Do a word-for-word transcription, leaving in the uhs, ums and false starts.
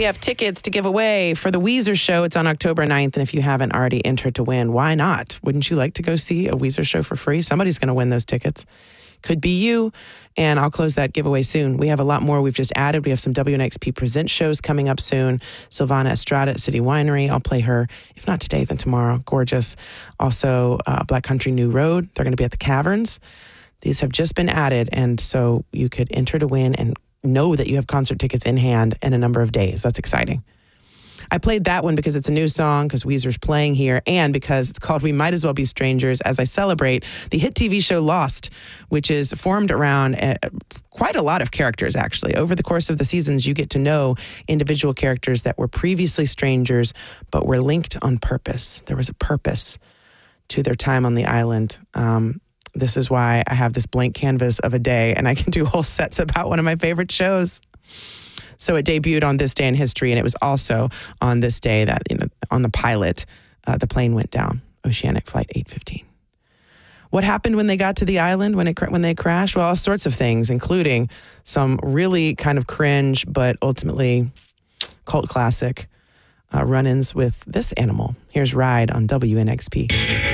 We have tickets to give away for the Weezer show. It's on October ninth, and if you haven't already entered to win, why not? Wouldn't you like to go see a Weezer show for free? Somebody's going to win those tickets. Could be you, and I'll close that giveaway soon. We have a lot more we've just added. We have some W N X P Present shows coming up soon. Silvana Estrada at City Winery. I'll play her, if not today, then tomorrow. Gorgeous. Also, uh, Black Country New Road. They're going to be at the Caverns. These have just been added, and so you could enter to win and know that you have concert tickets in hand in a number of days. That's exciting. I played that one because it's a new song, because Weezer's playing here, and because it's called We Might As Well Be Strangers, as I celebrate the hit T V show Lost, which is formed around uh, quite a lot of characters, actually. Over the course of the seasons, you get to know individual characters that were previously strangers, but were linked on purpose. There was a purpose to their time on the island. Um, this is why I have this blank canvas of a day, and I can do whole sets about one of my favorite shows. So it debuted on this day in history, and it was also on this day that, you know, on the pilot, uh, the plane went down, Oceanic Flight eight fifteen. What happened when they got to the island, when it when they crashed? Well, all sorts of things, including some really kind of cringe, but ultimately cult classic uh, run-ins with this animal. Here's Ride on W N X P.